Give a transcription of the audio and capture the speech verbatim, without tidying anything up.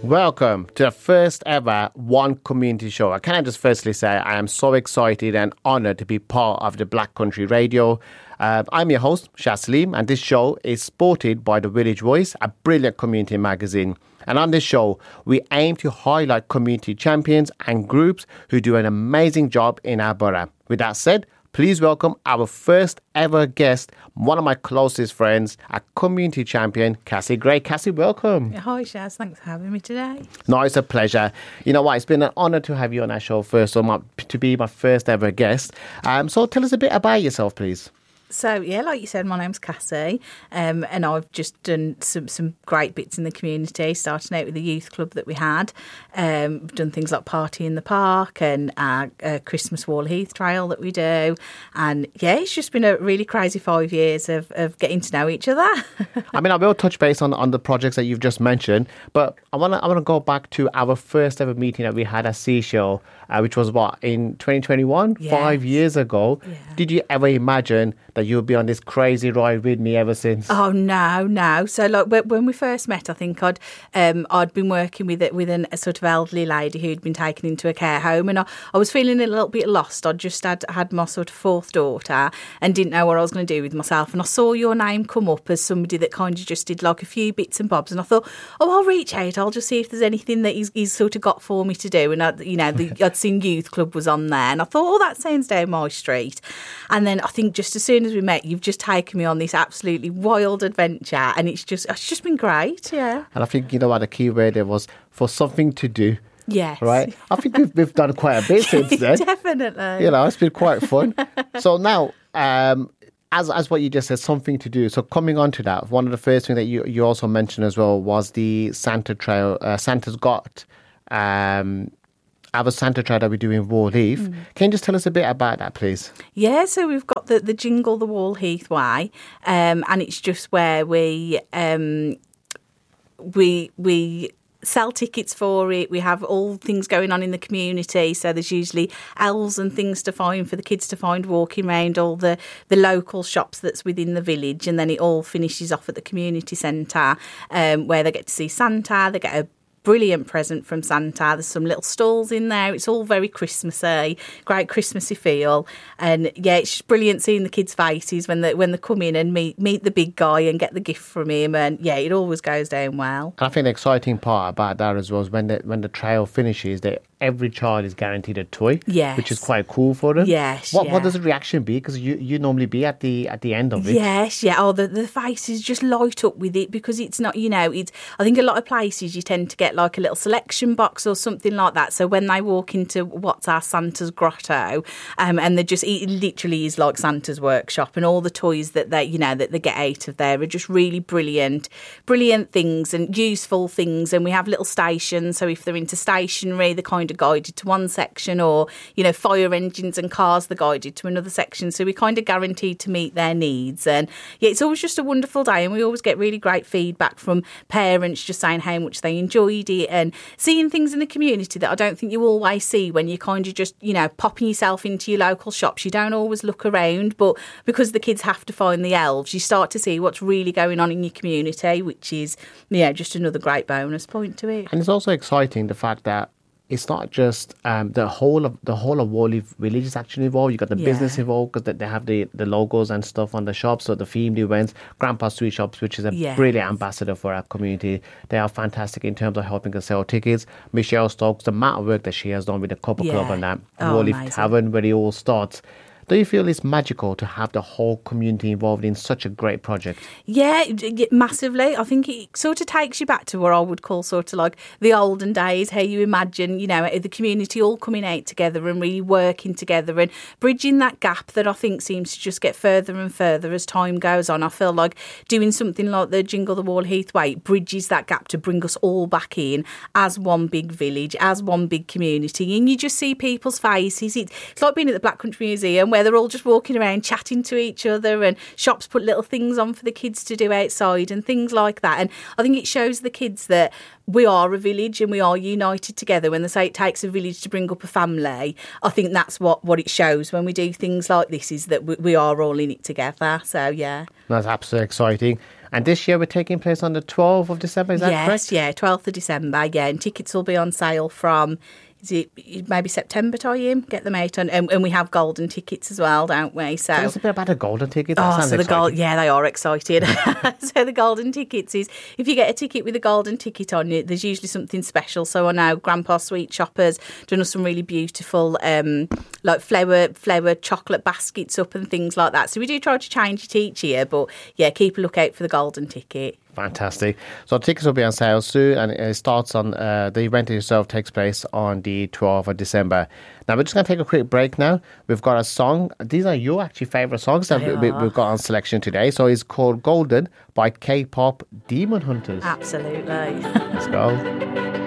Welcome to the first ever One Community Show. I can I just firstly say I am so excited and honoured to be part of the Black Country Radio. Uh, I'm your host, Shah Salim, and this show is supported by The Village Voice, a brilliant community magazine. And on this show, we aim to highlight community champions and groups who do an amazing job in our borough. With that said, please welcome our first ever guest, one of my closest friends, a community champion, Cassie Gray. Cassie, welcome. Hi, Shaz. Thanks for having me today. No, it's a pleasure. You know what? It's been an honour to have you on our show first, so my, to be my first ever guest. Um, so tell us a bit about yourself, please. So, yeah, like you said, my name's Cassie, um, and I've just done some, some great bits in the community, starting out with the youth club that we had. Um, we've done things like Party in the Park and our uh, Christmas Wall Heath Trail that we do. And, yeah, it's just been a really crazy five years of, of getting to know each other. I mean, I will touch base on, on the projects that you've just mentioned, but I want to I want to go back to our first ever meeting that we had at Seashell, uh, which was, what, in twenty twenty-one? Yes. Five years ago. Yeah. Did you ever imagine that you'll be on this crazy ride with me ever since? Oh no, no. So like when we first met, I think I'd um, I'd been working with it with an, a sort of elderly lady who'd been taken into a care home, and I, I was feeling a little bit lost. I'd just had had my sort of fourth daughter and didn't know what I was going to do with myself. And I saw your name come up as somebody that kind of just did like a few bits and bobs, and I thought, oh, I'll reach out. I'll just see if there's anything that he's, he's sort of got for me to do. And I, you know, the, I'd seen Youth Club was on there, and I thought, oh, that sounds down my street. And then I think just as soon as we met, you've just taken me on this absolutely wild adventure, and it's just it's just been great. Yeah. And I think, you know what, the key word there was for something to do. Yes. Right? I think we've, we've done quite a bit since then. Definitely. You know, it's been quite fun. So now, um, as as what you just said, something to do. So coming on to that, one of the first things that you, you also mentioned as well was the Santa Trail. Uh, Santa's got um, our Santa Trail that we do in Wall Heath. Mm. Can you just tell us a bit about that, please? Yeah, so we've got the, the Jingle the Wall Heath Way, um, and it's just where we um, we we sell tickets for it. We have all things going on in the community, so there's usually elves and things to find for the kids to find walking around all the, the local shops that's within the village, and then it all finishes off at the community centre, um, where they get to see Santa. They get a brilliant present from Santa. There's some little stalls in there. It's all very Christmassy, great Christmassy feel. And yeah, it's just brilliant seeing the kids' faces when they when they come in and meet meet the big guy and get the gift from him. And yeah, it always goes down well. I think the exciting part about that as well is when the when the trail finishes, that every child is guaranteed a toy, yes, which is quite cool for them. Yes. What yeah. what does the reaction be? Because you, you normally be at the at the end of it. Yes, yeah. Oh, the the faces just light up with it, because it's not, you know, it's. I think a lot of places you tend to get like a little selection box or something like that. So when they walk into what's our Santa's grotto, um, and they just it literally is like Santa's workshop, and all the toys that they you know that they get out of there are just really brilliant, brilliant things and useful things. And we have little stations, so if they're into stationery, the kind of guided to one section, or you know fire engines and cars, they're guided to another section, so we kind of guaranteed to meet their needs. And yeah, it's always just a wonderful day, and we always get really great feedback from parents just saying how much they enjoyed it, and seeing things in the community that I don't think you always see when you kind of just you know popping yourself into your local shops. You don't always look around, but because the kids have to find the elves, you start to see what's really going on in your community, which is yeah just another great bonus point to it. And it's also exciting the fact that it's not just um, the whole of the whole of Wall Heath Village is actually involved. You got the yeah. business involved, because they have the, the logos and stuff on the shops. So the themed events, Grandpa's Sweet Shops, which is a yes. brilliant ambassador for our community. They are fantastic in terms of helping us sell tickets. Michelle Stokes, the amount of work that she has done with the Copper yeah. Club and that oh, Wall Heath amazing. Tavern, where it all starts. Do you feel it's magical to have the whole community involved in such a great project? Yeah, massively. I think it sort of takes you back to what I would call sort of like the olden days, how you imagine, you know, the community all coming out together and really working together and bridging that gap that I think seems to just get further and further as time goes on. I feel like doing something like the Jingle the Wall Heath Way bridges that gap to bring us all back in as one big village, as one big community. And you just see people's faces. It's like being at the Black Country Museum, where they're all just walking around chatting to each other, and shops put little things on for the kids to do outside and things like that. And I think it shows the kids that we are a village and we are united together. When they say it takes a village to bring up a family, I think that's what, what it shows when we do things like this, is that we, we are all in it together. So, yeah. That's absolutely exciting. And this year we're taking place on the twelfth of December, is that yes, correct? yeah, twelfth of December, yeah. And tickets will be on sale from... Is it maybe September time? Get them out, and, and and we have golden tickets as well, don't we? So tell us a bit about the golden tickets. That oh, sounds so the exciting. gold, yeah, they are excited. So the golden tickets is if you get a ticket with a golden ticket on it, there's usually something special. So I know Grandpa Sweet Shopper's done us some really beautiful, um, like flower flower chocolate baskets up and things like that. So we do try to change it each year, but yeah, keep a lookout for the golden ticket. Fantastic. So tickets will be on sale soon, and it starts on, uh, the event itself takes place on the twelfth of December. Now, we're just going to take a quick break now. We've got a song. These are your actually favourite songs that we, we've got on selection today. So it's called Golden by K-pop Demon Hunters. Absolutely. Let's go.